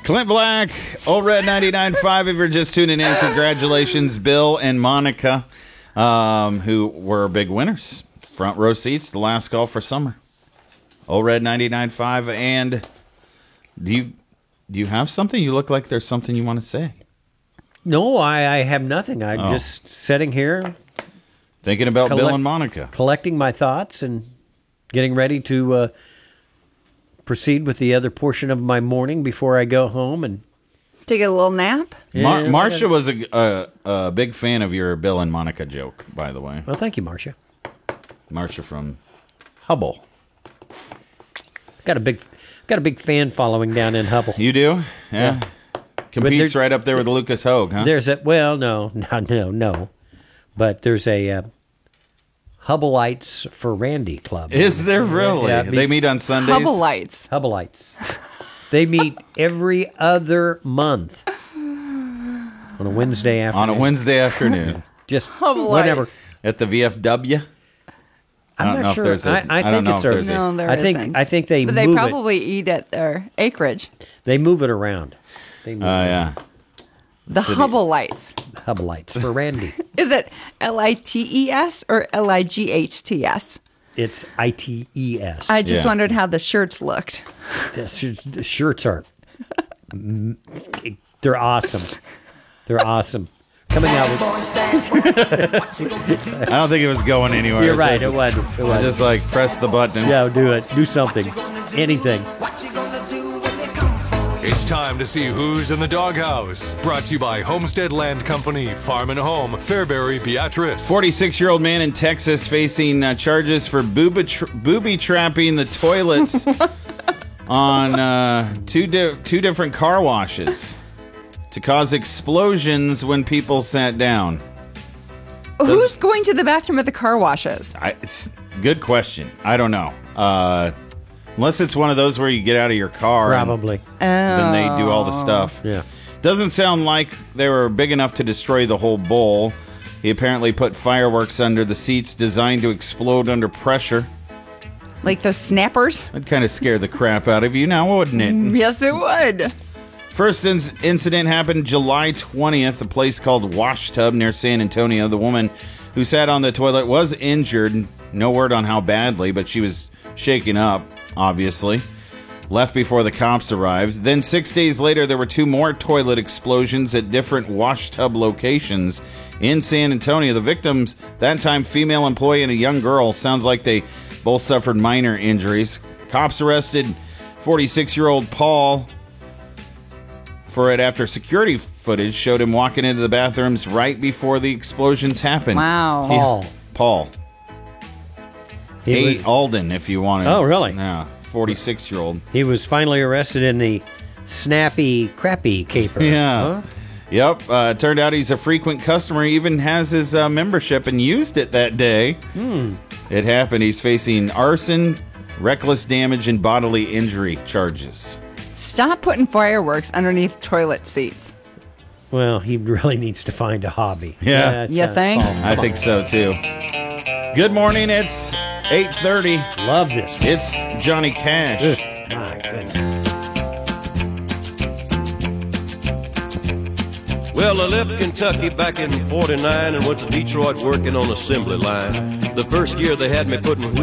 Clint Black, Old Red 99.5. If you're just tuning in, congratulations, Bill and Monica, who were big winners. Front row seats, the last call for summer. Old Red 99.5. And do you have something? You look like there's something you want to say. No, I have nothing. I'm just sitting here. Thinking about Bill and Monica. Collecting my thoughts and getting ready to proceed with the other portion of my morning before I go home and take a little nap. Marcia was a big fan of your Bill and Monica joke, by the way. Well, thank you, Marcia. Marcia from Hubble. Got a big fan following down in Hubble. You do? Yeah. Competes right up there with Lucas Hogue, huh? There's no. But there's a Hubbleites for Randy club. Is there really? Yeah, they meet on Sundays? Hubbleites. They meet every other month on a Wednesday afternoon. Just whenever. At the VFW? I'm not sure. I think it's early. No, there isn't. I think they But they probably eat at their acreage. They move it around. Yeah. The Hubbleites. Hubbleites for Randy. Is it Lites or Lights? It's ITES. I just wondered how the shirts looked. The shirts are... They're awesome. They're awesome. Coming out with... I don't think it was going anywhere. You're right, it wasn't. Just like press the button. Yeah, do it. Do something. Anything. It's time to see who's in the doghouse. Brought to you by Homestead Land Company, Farm and Home, Fairbury, Beatrice. 46-year-old man in Texas facing charges for booby trapping the toilets on two different car washes to cause explosions when people sat down. Who's going to the bathroom at the car washes? Good question. I don't know. Unless it's one of those where you get out of your car. Probably. Then they do all the stuff. Yeah. Doesn't sound like they were big enough to destroy the whole bowl. He apparently put fireworks under the seats designed to explode under pressure. Like those snappers? That'd kind of scare the crap out of you now, wouldn't it? Yes, it would. First incident happened July 20th, a place called Wash Tub near San Antonio. The woman who sat on the toilet was injured. No word on how badly, but she was shaken up, obviously. Left before the cops arrived. Then 6 days later, there were two more toilet explosions at different wash tub locations in San Antonio. The victims, that time female employee and a young girl, sounds like they both suffered minor injuries. Cops arrested 46-year-old Paul for it after security footage showed him walking into the bathrooms right before the explosions happened. Wow. Paul. Alden, if you want to. Oh, really? Yeah, 46-year-old. He was finally arrested in the Snappy Crappy caper. Yeah. Huh? Yep. Turned out he's a frequent customer. He even has his membership and used it that day. It happened. He's facing arson, reckless damage, and bodily injury charges. Stop putting fireworks underneath toilet seats. Well, he really needs to find a hobby. Yeah. You think? I think so, too. Good morning. It's 8:30. Love this. It's Johnny Cash. My goodness. Well, I left Kentucky back in '49 and went to Detroit working on assembly line. The first year they had me putting